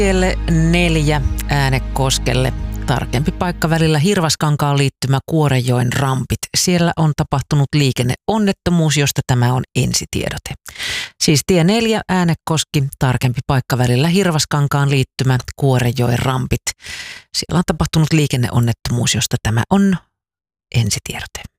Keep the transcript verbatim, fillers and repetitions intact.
Tielle neljä Äänekoskelle. Tarkempi paikka välillä Hirvaskankaan liittymä Kuorejoen rampit. Siellä on tapahtunut liikenneonnettomuus, josta tämä on ensitiedote. Siis tie neljä Äänekoski, tarkempi paikka välillä Hirvaskankaan liittymä Kuorejoen rampit. Siellä on tapahtunut liikenneonnettomuus, josta tämä on ensitiedote.